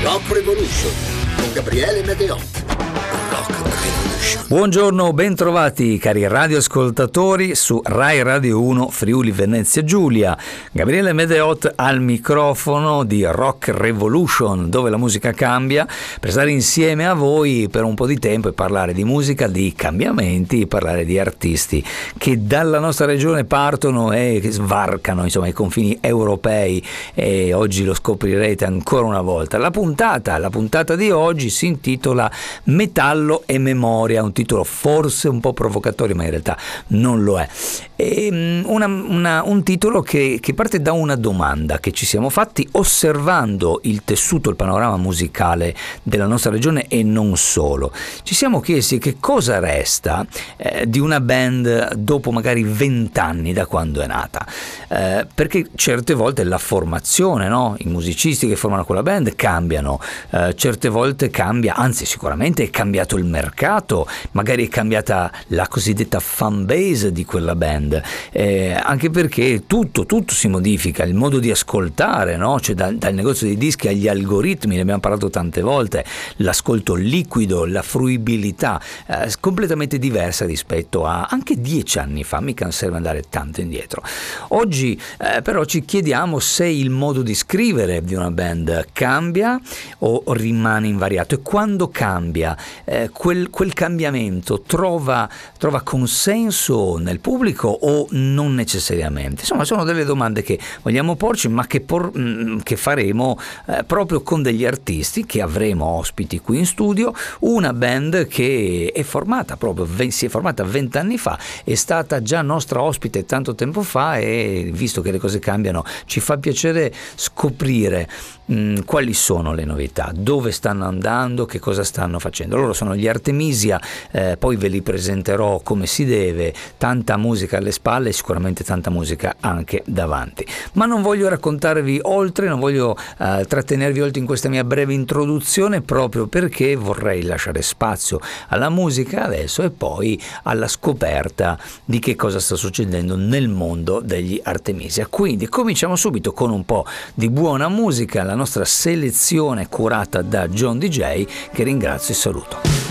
Rock Revolution con Gabriele Medeotti. Rock Revolution. Buongiorno, bentrovati cari radioascoltatori su Rai Radio 1 Friuli Venezia Giulia. Gabriele Medeotti al microfono di Rock Revolution, dove la musica cambia, per stare insieme a voi per un po' di tempo e parlare di musica, di cambiamenti, parlare di artisti che dalla nostra regione partono e che svarcano insomma i confini europei, e oggi lo scoprirete ancora una volta. La puntata di oggi si intitola Metallo e Memoria, un titolo forse un po' provocatorio, ma in realtà non lo è. Un titolo che parte da una domanda che ci siamo fatti osservando il tessuto, il panorama musicale della nostra regione e non solo. Ci siamo chiesti che cosa resta di una band dopo magari 20 anni da quando è nata, perché certe volte la formazione, no? I musicisti che formano quella band cambiano, certe volte cambia, anzi sicuramente è cambiato il mercato, magari è cambiata la cosiddetta fan base di quella band, anche perché tutto si modifica, il modo di ascoltare, no? Cioè dal negozio dei dischi agli algoritmi, ne abbiamo parlato tante volte, l'ascolto liquido, la fruibilità completamente diversa rispetto a anche 10 anni fa, mica serve andare tanto indietro. Oggi però ci chiediamo se il modo di scrivere di una band cambia o rimane invariato, e quando cambia quel cambiamento trova consenso nel pubblico o non necessariamente. Insomma, sono delle domande che vogliamo porci, ma che faremo proprio con degli artisti che avremo ospiti qui in studio. Una band che si è formata 20 anni fa, è stata già nostra ospite tanto tempo fa, e visto che le cose cambiano ci fa piacere scoprire quali sono le novità, dove stanno andando, che cosa stanno facendo. Loro sono gli Artemisia, poi ve li presenterò come si deve, tanta musica alle spalle e sicuramente tanta musica anche davanti. Ma non voglio raccontarvi oltre, non voglio trattenervi oltre in questa mia breve introduzione, proprio perché vorrei lasciare spazio alla musica adesso e poi alla scoperta di che cosa sta succedendo nel mondo degli Artemisia. Quindi cominciamo subito con un po' di buona musica, la nostra selezione curata da John DJ, che ringrazio e saluto.